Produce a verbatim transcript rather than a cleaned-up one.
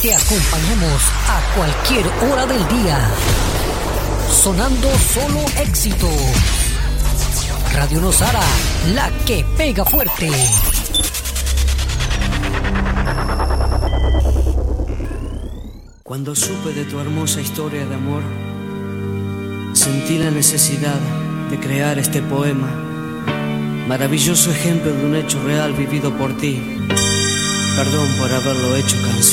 Te acompañamos a cualquier hora del día. Sonando solo éxito. Radio Nosara, la que pega fuerte. Cuando supe de tu hermosa historia de amor, sentí la necesidad de crear este poema, maravilloso ejemplo de un hecho real vivido por ti. Perdón por haberlo hecho canción.